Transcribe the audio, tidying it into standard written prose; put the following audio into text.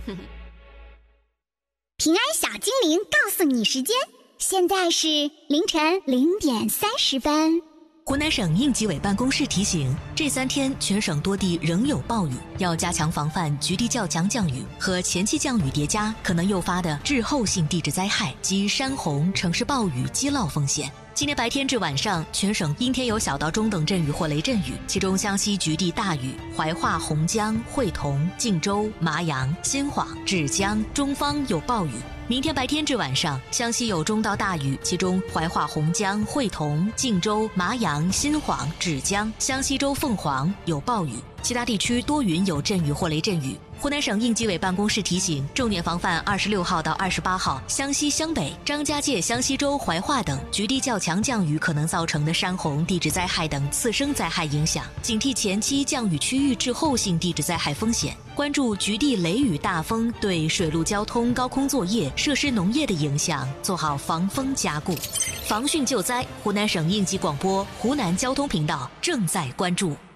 平安小精灵告诉你时间，现在是凌晨0点30分。 湖南省应急委办公室提醒，这3天全省多地仍有暴雨，要加强防范局地较强降雨和前期降雨叠加可能诱发的滞后性地质灾害及山洪、城市暴雨、积涝风险。今天白天至晚上，全省阴天有小到中等阵雨或雷阵雨，其中湘西局地大雨，怀化、洪江、会同、晋州、麻阳、新晃、芷江、中方有暴雨。明天白天至晚上，湘西有中到大雨，其中怀化、洪江、会同、晋州、麻阳、新晃、芷江、湘西州凤凰有暴雨，其他地区多云有阵雨或雷阵雨。湖南省应急委办公室提醒，重点防范26号到28号湘西湘北、张家界、湘西州、怀化等局地较强降雨可能造成的山洪、地质灾害等次生灾害影响，警惕前期降雨区域滞后性地质灾害风险，关注局地雷雨大风对水陆交通、高空作业、设施农业的影响，做好防风加固。防汛救灾，湖南省应急广播、湖南交通频道正在关注。